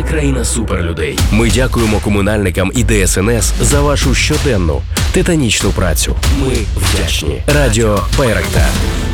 країна суперлюдей. Ми дякуємо комунальникам і ДСНС за вашу щоденну титанічну працю. Ми вдячні. Радіо Байрактар.